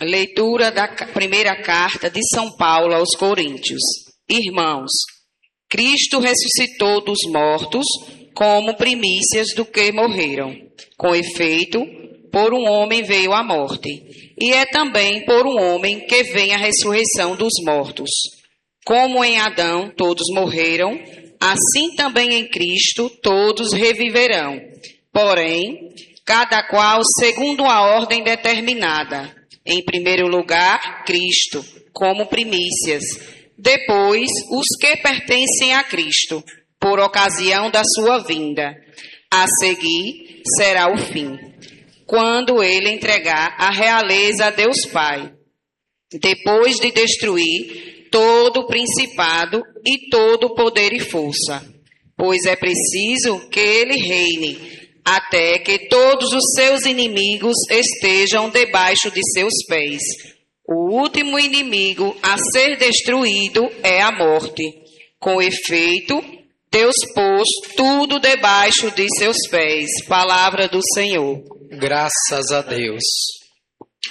Leitura da primeira carta de São Paulo aos Coríntios. Irmãos, Cristo ressuscitou dos mortos como primícias do que morreram. Com efeito, por um homem veio a morte, e é também por um homem que vem a ressurreição dos mortos. Como em Adão todos morreram, assim também em Cristo todos reviverão. Porém, cada qual segundo a ordem determinada. Em primeiro lugar, Cristo, como primícias. Depois, os que pertencem a Cristo, por ocasião da sua vinda. A seguir, será o fim, quando ele entregar a realeza a Deus Pai, depois de destruir todo o principado e todo o poder e força. Pois é preciso que ele reine, até que todos os seus inimigos estejam debaixo de seus pés. O último inimigo a ser destruído é a morte. Com efeito, Deus pôs tudo debaixo de seus pés. Palavra do Senhor. Graças a Deus.